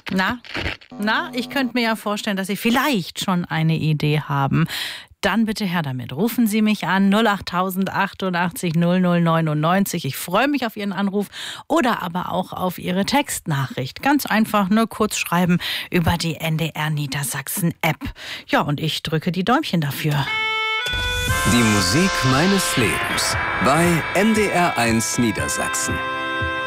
Na, ich könnte mir ja vorstellen, dass Sie vielleicht schon eine Idee haben. Dann bitte her damit. Rufen Sie mich an 08000 88 00 99. Ich freue mich auf Ihren Anruf oder aber auch auf Ihre Textnachricht. Ganz einfach nur kurz schreiben über die NDR Niedersachsen App. Ja, und ich drücke die Däumchen dafür. Die Musik meines Lebens bei NDR 1 Niedersachsen.